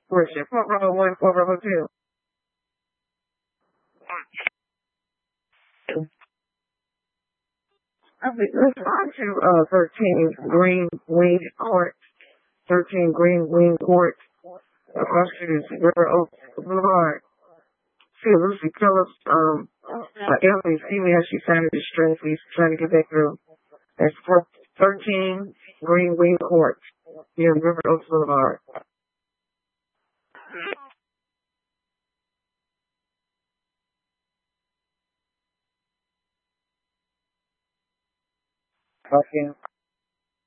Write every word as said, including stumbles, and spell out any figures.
Where's your front row one, four row two? I mean, let's on to uh, thirteen Green Wing Court. thirteen Green Wing Court. Across the street is River Oak Boulevard. See Lucy Phillips, um, uh, Emily, see me as she sounded distressed. We're trying to get that through. That's for thirteen Green Wing Court here in River Oak Boulevard. Okay.